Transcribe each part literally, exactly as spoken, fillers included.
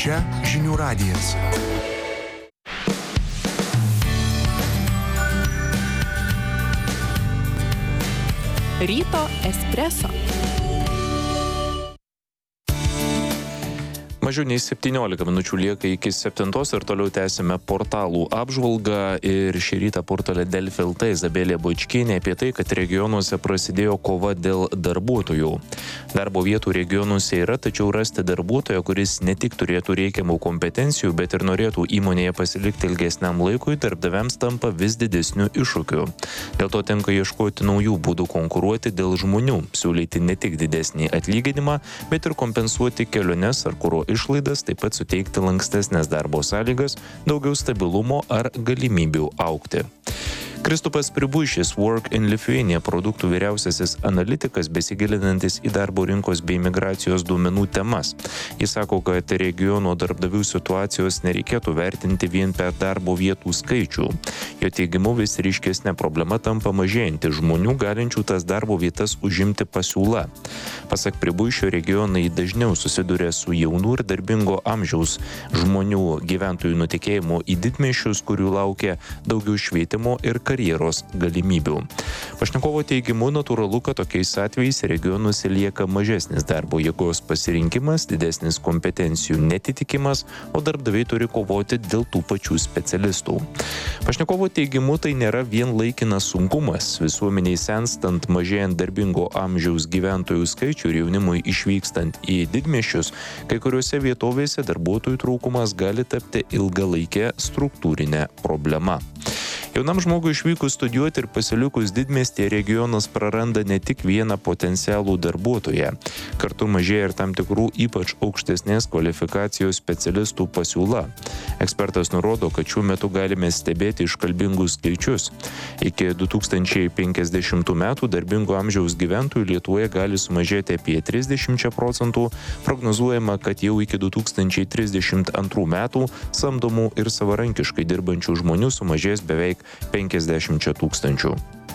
Čia žinių radijas. Ryto espreso. Mažiau nei septyniolika minučių lieka iki septintos ir toliau tęsime portalų apžvalgą. Ir šį rytą portale Delfi L T Izabelė Bočkienė apie tai, kad regionuose prasidėjo kova dėl darbuotojų. Darbo vietų regionuose yra, tačiau rasti darbuotoją, kuris ne tik turėtų reikiamų kompetencijų, bet ir norėtų įmonėje pasilikti ilgesniam laikui, darbdaviams tampa vis didesniu iššūkiu. Dėl to tenka ieškoti naujų būdų konkuruoti dėl žmonių, siūlyti ne tik didesnį atlyginimą, bet ir kompensuoti keliones ar kuro išlaidas, taip pat suteikti lankstesnės darbo sąlygas, daugiau stabilumo ar galimybių augti. Kristupas Pribuišis, Work in Lithuania produktų vyriausiasis analitikas, besigilinantis į darbo rinkos bei migracijos duomenų temas. Jis sako, kad regiono darbdavių situacijos nereikėtų vertinti vien per darbo vietų skaičių. Jo teigimu vis ryškesnė problema tampa mažėjanti žmonių, galinčių tas darbo vietas užimti pasiūla. Pasak Pribuišio, regionai dažniau susiduria su jaunų ir darbingo amžiaus žmonių gyventojų nutekėjimu į didmiesčius, kurių laukia daugiau švietimo ir karjeros galimybių. Pašnekovo teigimu, natūralu, kad tokiais atvejais regionuose lieka mažesnis darbo jėgos pasirinkimas, didesnis kompetencijų netitikimas, o darbdaviai turi kovoti dėl tų pačių specialistų. Pašnekovo teigimu, tai nėra vien laikinas sunkumas. Visuomeniai senstant, mažėjant darbingo amžiaus gyventojų skaičių ir jaunimui išvykstant į didmiesčius, kai kuriuose vietovėse darbuotojų trūkumas gali tapti ilgalaikė struktūrinė problema. Jaunam žmogui išvykus studijuoti ir pasilikus didmiestyje regionas praranda ne tik vieną potencialų darbuotoją. Kartu mažėja ir tam tikrų ypač aukštesnės kvalifikacijos specialistų pasiūla. Ekspertas nurodo, kad šiuo metu galime stebėti iškalbingus skaičius. Iki du tūkstančiai penkiasdešimtų metų darbingo amžiaus gyventojų Lietuvoje gali sumažėti apie trisdešimt procentų. Prognozuojama, kad jau iki du tūkstančiai trisdešimt antrų metų samdomų ir savarankiškai dirbančių žmonių sumažės beveik penkiasdešimt tūkstančių.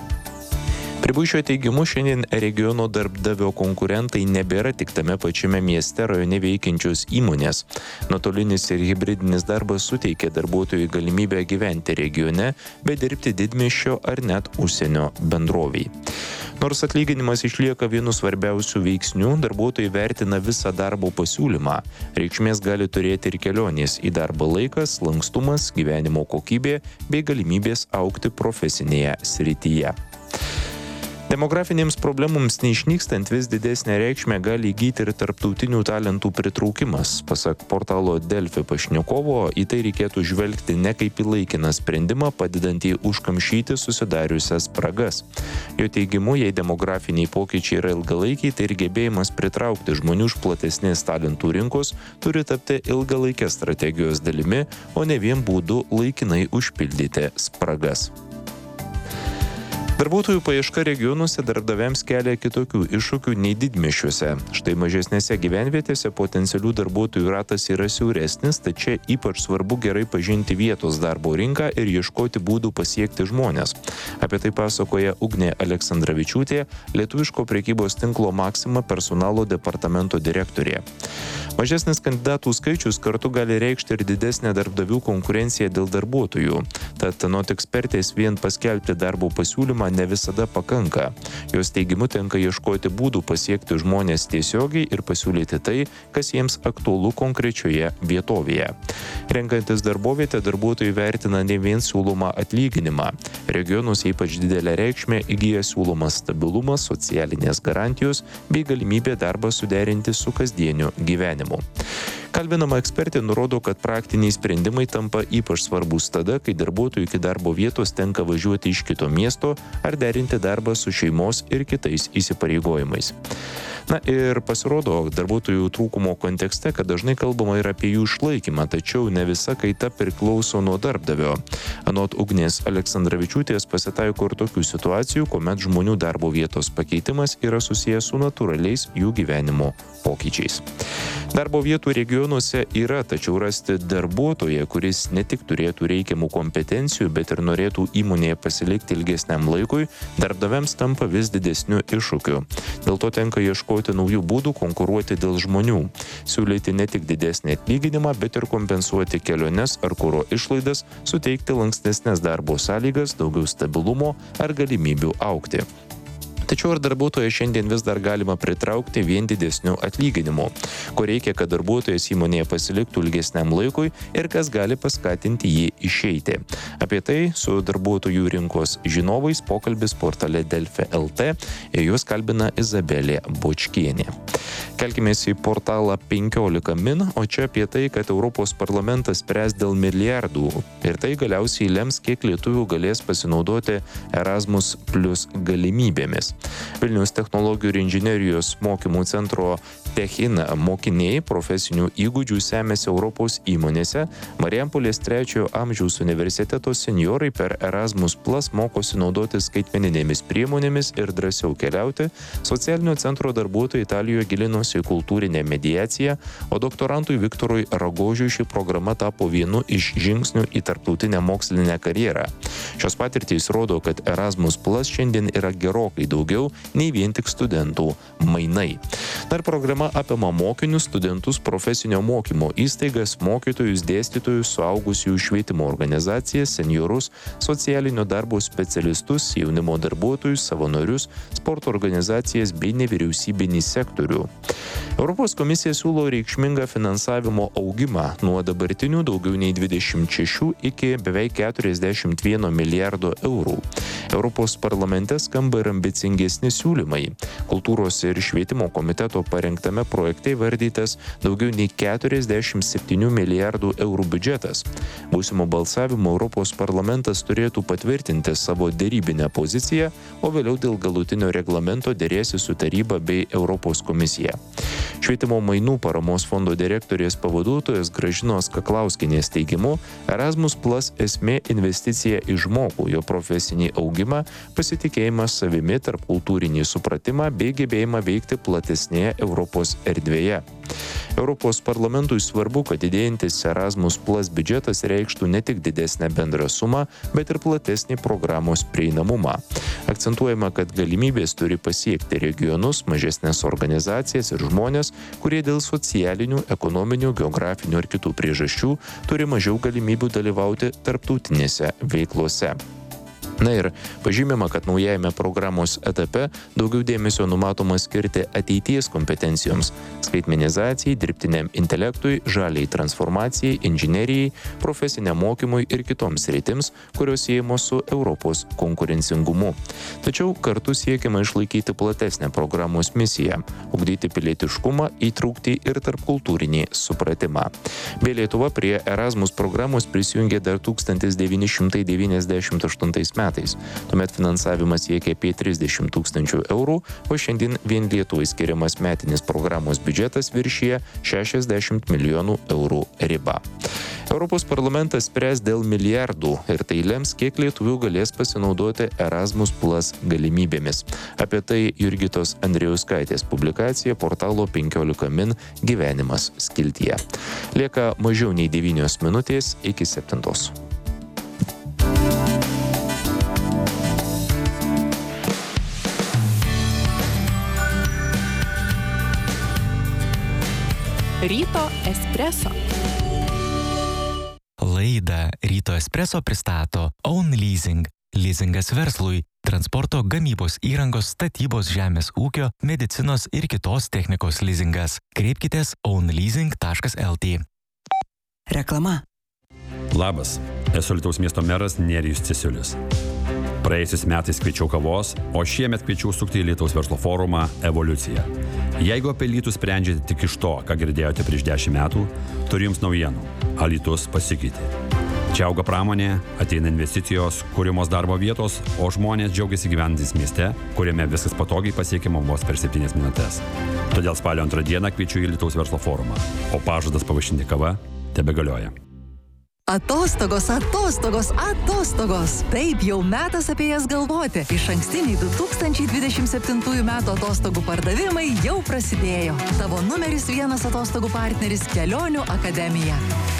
Pribuišio teigimu, šiandien regiono darbdavio konkurentai nebėra tik tame pačiame mieste rajone veikiančios įmonės. Nuotolinis ir hybridinis darbas suteikia darbuotojui galimybę gyventi regione, bet dirbti didmiesčio ar net užsienio bendroviai. Nors atlyginimas išlieka vienu svarbiausių veiksnių, darbuotojai vertina visą darbo pasiūlymą. Reikšmės gali turėti ir kelionės į darbą laikas, lankstumas, gyvenimo kokybė bei galimybės augti profesinėje srityje. Demografinėms problemoms neišnykstant vis didesnę reikšmę gali įgyti ir tarptautinių talentų pritraukimas. Pasak portalo Delfi pašnekovo, į tai reikėtų žvelgti ne kaip į laikiną sprendimą, padedantį užkamšyti susidariusias spragas. Jo teigimu, jei demografiniai pokyčiai yra ilgalaikiai, tai ir gebėjimas pritraukti žmonių iš platesnės talentų rinkos turi tapti ilgalaikės strategijos dalimi, o ne vien būdu laikinai užpildyti spragas. Darbuotojų paieška regionuose darbdaviams kelia kitokių iššūkių nei didmiesčiuose. Štai mažesnėse gyvenvietėse potencialių darbuotojų ratas yra siauresnis, tačiau ypač svarbu gerai pažinti vietos darbo rinką ir ieškoti būdų pasiekti žmones. Apie tai pasakoja Ugnė Aleksandravičiūtė, lietuviško prekybos tinklo Maxima personalo departamento direktorė. Mažesnis kandidatų skaičius kartu gali reikšti ir didesnę darbdavių konkurenciją dėl darbuotojų. Tad anot ekspertės vien paskelbti darbo pasiūlymą ne visada pakanka. Jos teigimu tenka ieškoti būdų pasiekti žmonės tiesiogiai ir pasiūlyti tai, kas jiems aktualu konkrečioje vietovėje. Renkantis darbovietę, darbuotojai vertina ne vien siūlomą atlyginimą. Regionuose ypač didelę reikšmę įgyja siūlomas stabilumas, socialinės garantijos bei galimybė darbą suderinti su kasdieniu gyvenimu. Kalbinama ekspertė nurodo, kad praktiniai sprendimai tampa ypač svarbus tada, kai darbuotojui iki darbo vietos tenka važiuoti iš kito miesto ar derinti darbą su šeimos ir kitais įsipareigojimais. Na ir pasirodo darbuotojų trūkumo kontekste, kad dažnai kalbama ir apie jų išlaikymą, tačiau ne visa kaita priklauso nuo darbdavio. Anot Ugnės Aleksandravičiūtės pasitaiko ir tokių situacijų, kuomet žmonių darbo vietos pakeitimas yra susijęs su natūraliais jų gyvenimo pokyčiais. Darbo vietų regionų regionuose yra, tačiau rasti darbuotoją, kuris ne tik turėtų reikiamų kompetencijų, bet ir norėtų įmonėje pasilikti ilgesniam laikui, darbdaviams tampa vis didesniu iššūkiu. Dėl to tenka ieškoti naujų būdų konkuruoti dėl žmonių, siūlyti ne tik didesnį atlyginimą, bet ir kompensuoti keliones ar kuro išlaidas, suteikti lankstesnes darbo sąlygas, daugiau stabilumo ar galimybių augti. Tačiau ar darbuotoją šiandien vis dar galima pritraukti vien didesniu atlyginimu? Ko reikia, kad darbuotojas įmonėje pasiliktų ilgesniam laikui ir kas gali paskatinti jį išeiti? Apie tai su darbuotojų rinkos žinovais pokalbis portale Delfi taškas lt ir juos kalbina Izabelė Bočkienė. Kelkimės į portalą penkiolika min, o čia apie tai, kad Europos parlamentas spręs dėl milijardų ir tai galiausiai lems, kiek lietuvių galės pasinaudoti Erasmus plus galimybėmis. Vilniaus technologijų ir inžinerijos mokymų centro Techina mokiniai profesinių įgūdžių semėsi Europos įmonėse. Marijampolės trečiojo amžiaus universiteto senjorai per Erasmus plus mokosi naudoti skaitmeninėmis priemonėmis ir drąsiau keliauti. Socialinio centro darbuotojai Italijoje gilinosi į kultūrinę mediaciją, o doktorantui Viktorui Ragožiui ši programa tapo vienu iš žingsnių į tarptautinę mokslinę karjerą. Šios patirtys rodo, kad Erasmus plus šiandien yra gerokai daugiau nei vien tik studentų mainai. Dar programa apima mokinius, studentus, profesinio mokymo įstaigas, mokytojus, dėstytojus, suaugusiųjų švietimo organizacijas, senjorus, socialinio darbo specialistus, jaunimo darbuotojus, savanorius, sporto organizacijas bei nevyriausybinį sektorių. Europos komisija siūlo reikšmingą finansavimo augimą nuo dabartinių daugiau nei dvidešimt šešių iki beveik keturiasdešimt vieno milijardo eurų. Europos parlamente skamba ir ambicingesni siūlymai. Kultūros ir švietimo komiteto parengtame projekte įvardytas daugiau nei keturiasdešimt septynių milijardų eurų biudžetas. Būsimo balsavimo Europos parlamentas turėtų patvirtinti savo derybinę poziciją, o vėliau dėl galutinio reglamento derėsi su taryba bei Europos komisija. Švietimo mainų paramos fondo direktorės pavaduotojas Gražinos Kaklauskienės teigimu, Erasmus plus esmė investicija į žmogų, jo profesinį augimą, pasitikėjimą savimi, tarpkultūrinį supratimą bei gebėjimą veikti platesnėje Europos erdvėje. Europos parlamentui svarbu, kad didėjantis Erasmus plus biudžetas reikštų ne tik didesnę bendrą sumą, bet ir platesnį programos prieinamumą. Akcentuojama, kad galimybės turi pasiekti regionus, mažesnės organizacijas ir žmonės, kurie dėl socialinių, ekonominių, geografinių ir kitų priežasčių turi mažiau galimybių dalyvauti tarptautinėse veiklose. Na ir pažymima, kad naujajame programos etape daugiau dėmesio numatoma skirti ateities kompetencijoms – skaitmenizacijai, dirbtiniam intelektui, žaliai transformacijai, inžinerijai, profesiniam mokymui ir kitoms sritims, kurios siejamos su Europos konkurencingumu. Tačiau kartu siekiama išlaikyti platesnę programos misiją – ugdyti pilietiškumą, įtraukti ir tarpkultūrinį supratimą. Bei Lietuva prie Erasmus programos prisijungė dar tūkstantis devyni šimtai devyniasdešimt aštuntais metais. Tuomet finansavimas siekia apie trisdešimt tūkstančių eurų, o šiandien vien Lietuvai skiriamas metinis programos biudžetas viršija šešiasdešimt milijonų eurų ribą. Europos parlamentas spręs dėl milijardų ir tai lems, kiek lietuvių galės pasinaudoti Erasmus plus galimybėmis. Apie tai Jurgitos Andrijauskaitės publikacija portalo penkiolika min gyvenimas skiltyje. Lieka mažiau nei devynios minutės iki septintos. Ryto espreso. Laidą Ryto espreso pristato Own Leasing. Leasingas verslui, transporto, gamybos įrangos, statybos, žemės ūkio, medicinos ir kitos technikos leasingas. Kreipkitės own leasing taškas lt. Reklama. Labas, esu Alytaus miesto meras Nerijus Cesiulis. Praėjusiais metais kviečiau kavos, o šiemet kviečiau sukti į Alytaus verslo forumą Evoliucija. Jeigu apie Alytų sprendžiate tik iš to, ką girdėjote prieš dešimt metų, turiu jums naujienų. Alytus pasikeitė. Čia auga pramonė, ateina investicijos, kūrimos darbo vietos, o žmonės džiaugiasi gyvenantys mieste, kuriame viskas patogiai pasiekiama vos per septynias minutes. Todėl spalio antrą dieną kviečiu į Alytaus verslo forumą, o pažadas pavaišinti kava tebegalioja. Atostogos, atostogos, atostogos. Taip, jau metas apie jas galvoti. Išankstiniai du tūkstančiai dvidešimt septintųjų metų atostogų pardavimai jau prasidėjo. Tavo numeris vienas atostogų partneris Kelionių akademija.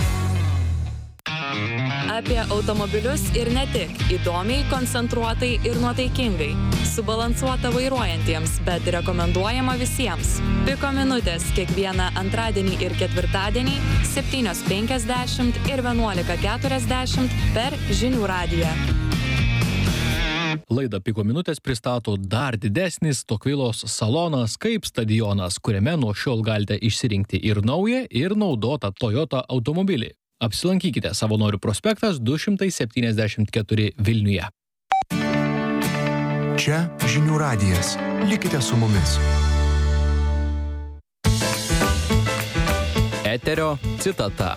Apie automobilius ir ne tik. Įdomiai, koncentruotai ir nuotaikingai. Subalansuota vairuojantiems, bet rekomenduojama visiems. Piko minutės kiekvieną antradienį ir ketvirtadienį septynios penkiasdešimt ir vienuolika keturiasdešimt per Žinių radiją. Laidą Piko minutės pristato dar didesnis Tokvilos salonas kaip stadionas, kuriame nuo šiol galite išsirinkti ir naują, ir naudotą Toyota automobilį. Apsilankykite Savanorių prospektas du šimtai septyniasdešimt keturi Vilniuje. Čia Žinių radijas. Likite su mumis. Eterio citata.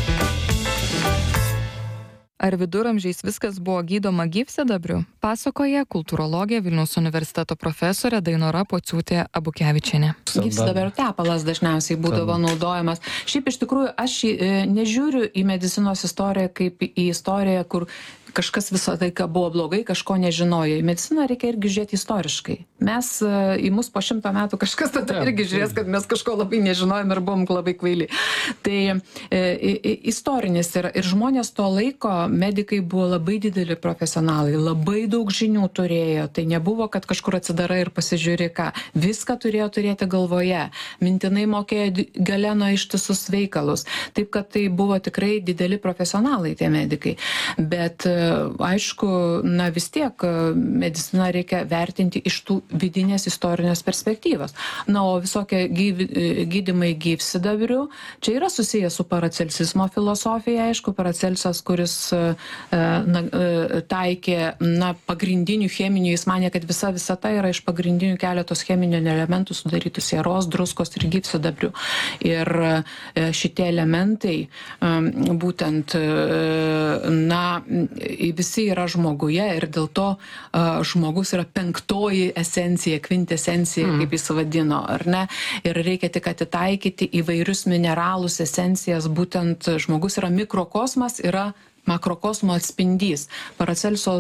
Ar viduramžiais viskas buvo gydoma gyvsidabriu? Pasakoja kultūrologė Vilniaus universiteto profesorė Dainora Pociūtė Abukevičienė. Gyvsidabrio tepalas dažniausiai būdavo naudojamas. Šiaip iš tikrųjų aš nežiūriu į medicinos istoriją kaip į istoriją, kur kažkas visą tai, ką buvo blogai, kažko nežinojo. Į mediciną reikia irgi žiūrėti istoriškai. Mes į mus po šimto metų kažkas tada irgi žiūrės, kad mes kažko labai nežinojom ir buvom labai kvaili. Tai e, istorinis yra. Ir žmonės to laiko, medikai buvo labai dideli profesionalai, labai daug žinių turėjo. Tai nebuvo, kad kažkur atsidarai ir pasižiūri ką. Viską turėjo turėti galvoje. Mintinai mokėjo Galeno ištisus veikalus. Taip, kad tai buvo tikrai dideli profesionalai tie medikai. Bet aišku, na vis tiek mediciną reikia vertinti iš tų vidinės istorinės perspektyvos. Na, o visokie gyvi, gydymai gyvsidabriu, čia yra susijęs su paracelsizmo filosofija, aišku, Paracelsas, kuris na, taikė na, pagrindinių cheminių, jis manė, kad visa visata yra iš pagrindinių keletos cheminių elementų sudarytų sieros, druskos ir gyvsidabrių. Ir šitie elementai būtent, na, visi yra žmoguje ir dėl to uh, žmogus yra penktoji esencija, kvintesencija, mm. kaip jis vadino, ar ne? Ir reikia tik atitaikyti įvairius mineralus, esencijas, būtent žmogus yra mikrokosmas, yra makrokosmo atspindys. Paracelso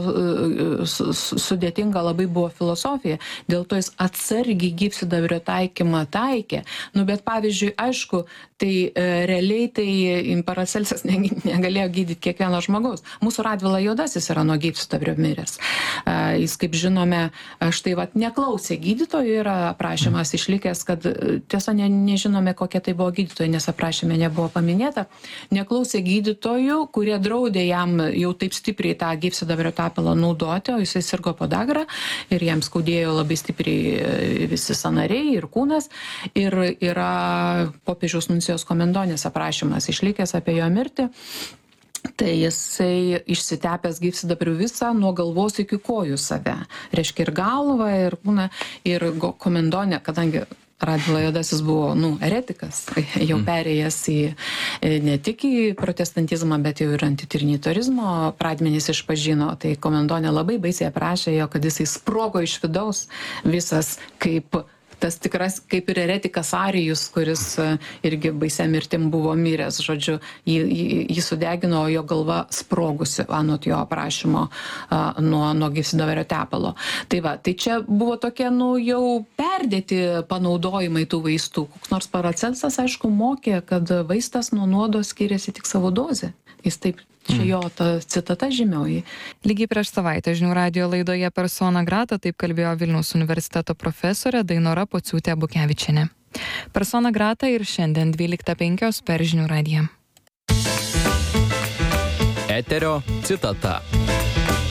sudėtinga labai buvo filosofija, dėl to jis atsargiai gyvsidabrio taikymą taikė. Nu, bet pavyzdžiui, aišku, tai e, realiai tai Paracelsas negalėjo gydyti kiekvieno žmogaus. Mūsų Radvila Juodasis yra nuo gyvsidabrio miręs. E, jis, kaip žinome, štai vat neklausė gydytojų, yra aprašymas išlikęs, kad tiesa ne, nežinome, kokie tai buvo gydytojai, nes aprašyme nebuvo paminėta. Neklausė gydytojų, kurie draudė jam jau taip stipriai tą gyvsidabrio tepalą naudoti, o jisai sirgo podagra ir jam skaudėjo labai stipriai visi sąnariai ir kūnas. Ir yra popiežiaus nuncijos Komendonės aprašymas išlikęs apie jo mirtį. Tai jisai išsitepęs gyvsidabriu visą nuo galvos iki kojų save. Reiškia ir galvą, ir kūną, ir Komendonė, kadangi Radvila Juodasis buvo, nu, eretikas, jau perėjęs į, ne tik į protestantizmą, bet jau ir antitrinitarizmo pradmenys išpažino. Tai Komendonė labai baisiai aprašė jo, kad jisai sprogo iš vidaus visas kaip tas tikras, kaip ir eretikas Arijus, kuris irgi baisia mirtim buvo miręs, žodžiu, jį, jį, jį sudegino, jo galva sprogusi, anot jo aprašymo nuo, nuo gyvsidabrio tepalo. Tai va, tai čia buvo tokie, nu, jau perdėti panaudojimai tų vaistų. Koks nors Paracelsas, aišku, mokė, kad vaistas nuo nuodo skiriasi tik savo dozę. Jis taip, čia jo ta citata žymioji. Lygiai prieš savaitę Žinių radijo laidoje Persona grata taip kalbėjo Vilniaus universiteto profesorė Dainora Pociūtė Abukevičienė. Persona grata ir šiandien dvyliktą penkios per Žinių radiją. Eterio citata.